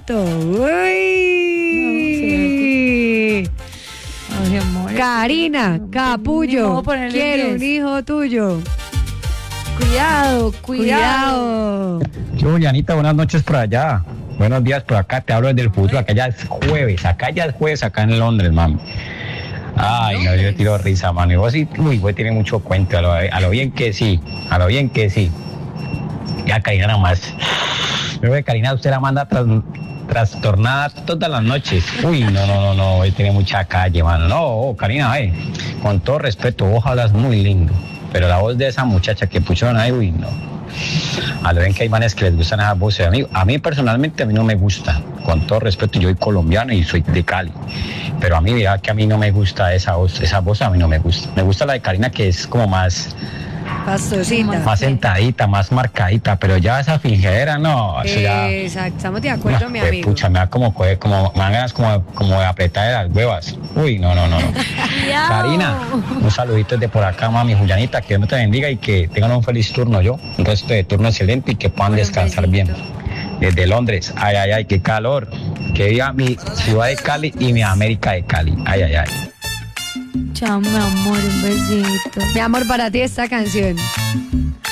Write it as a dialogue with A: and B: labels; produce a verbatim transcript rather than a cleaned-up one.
A: Cierto. Uy.
B: No, mi amor.
A: Karina Capullo. Quiero un hijo tuyo.
B: Cuidado, cuidado.
A: Cuidado.
C: Yo, Julianita, buenas noches por allá. Buenos días por acá, te hablo desde el futuro. Acá ya es jueves, acá ya es jueves, acá en Londres, mami. Ay, no, yo tiro risa, mano. Y vos sí, uy, vos tiene mucho cuento. A lo, a lo bien que sí, a lo bien que sí. Ya, Karina, nada más. Yo creo que Karina, usted la manda tras, trastornada todas las noches. Uy, no, no, no, no, él tiene mucha calle, mano. No, oh, Karina, eh, con todo respeto, vos hablas muy lindo. Pero la voz de esa muchacha que pusieron ahí, uy, no. A lo bien que hay manes que les gustan esas voces. A mí, a mí personalmente, a mí no me gusta. Con todo respeto, yo soy colombiano y soy de Cali. Pero a mí, mira que a mí no me gusta esa voz. Esa voz a mí no me gusta. Me gusta la de Karina, que es como más...
A: Pastosita.
C: Más sentadita, más marcadita. Pero ya esa fingidera, no. Eso ya,
A: Exacto, estamos de acuerdo,
C: no,
A: mi
C: pues,
A: amigo.
C: pucha, me da como, como, como, me dan ganas como, como de apretar de las huevas. Uy, no, no, no. no. Karina, un saludito desde por acá, mami. Julianita, que Dios me te bendiga y que tengan un feliz turno yo. Un resto de turno excelente y que puedan
A: Bueno,
C: descansar
A: besito.
C: bien. Desde Londres, ay, ay, ay, qué calor. Que viva mi ciudad de Cali y mi América de Cali. Ay, ay, ay.
B: Chao, mi amor, un besito.
A: Mi amor, para ti esta canción.